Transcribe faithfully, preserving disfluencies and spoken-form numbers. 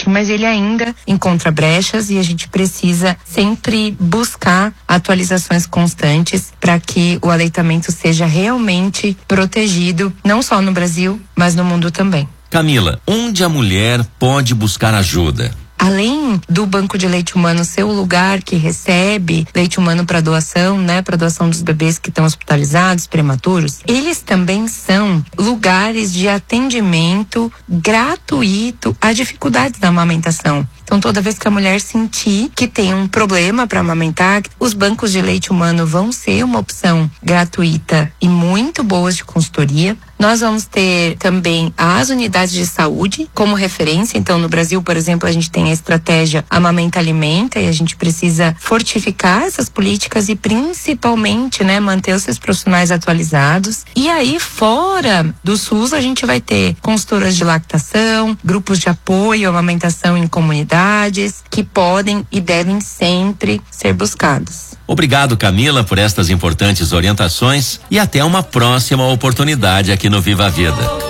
existe, mas ele ainda encontra brechas e a gente precisa sempre buscar atualizações constantes para que o aleitamento seja realmente protegido, não só no Brasil, mas no mundo também. Camila, onde a mulher pode buscar ajuda? Além do banco de leite humano ser o lugar que recebe leite humano para doação, né, para doação dos bebês que estão hospitalizados, prematuros, eles também são lugares de atendimento gratuito a dificuldades da amamentação. Então, toda vez que a mulher sentir que tem um problema para amamentar, os bancos de leite humano vão ser uma opção gratuita e muito boas de consultoria. Nós vamos ter também as unidades de saúde como referência. Então, no Brasil, por exemplo, a gente tem a estratégia Amamenta Alimenta e a gente precisa fortificar essas políticas e principalmente, né, manter os seus profissionais atualizados. E aí, fora do SUS, a gente vai ter consultoras de lactação, grupos de apoio à amamentação em comunidades que podem e devem sempre ser buscados. Obrigado, Camila, por estas importantes orientações e até uma próxima oportunidade aqui no Viva a Vida.